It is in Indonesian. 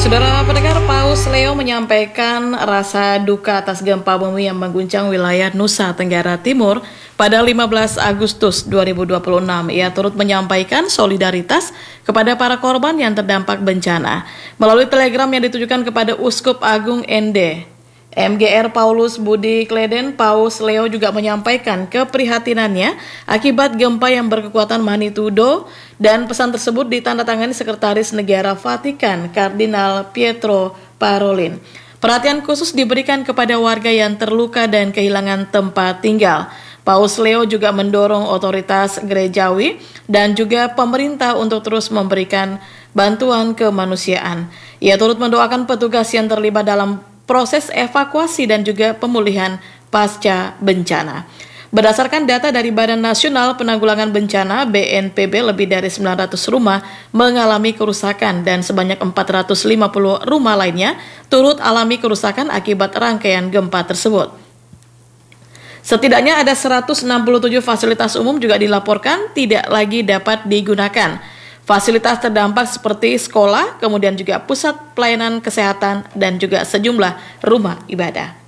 Saudara pendengar, Paus Leo menyampaikan rasa duka atas gempa bumi yang mengguncang wilayah Nusa Tenggara Timur pada 15 Agustus 2026. Ia turut menyampaikan solidaritas kepada para korban yang terdampak bencana. Melalui telegram yang ditujukan kepada Uskup Agung ND MGR Paulus Budi Kleden, Paus Leo juga menyampaikan keprihatinannya akibat gempa yang berkekuatan magnitudo, dan pesan tersebut ditandatangani Sekretaris Negara Vatikan Kardinal Pietro Parolin. Perhatian khusus diberikan kepada warga yang terluka dan kehilangan tempat tinggal. Paus Leo juga mendorong otoritas gerejawi dan juga pemerintah untuk terus memberikan bantuan kemanusiaan. Ia turut mendoakan petugas yang terlibat dalam proses evakuasi dan juga pemulihan pasca bencana. Berdasarkan data dari Badan Nasional Penanggulangan Bencana BNPB, lebih dari 900 rumah mengalami kerusakan dan sebanyak 450 rumah lainnya turut alami kerusakan akibat rangkaian gempa tersebut. Setidaknya ada 167 fasilitas umum juga dilaporkan tidak lagi dapat digunakan. Fasilitas terdampak seperti sekolah, kemudian juga pusat pelayanan kesehatan dan juga sejumlah rumah ibadah.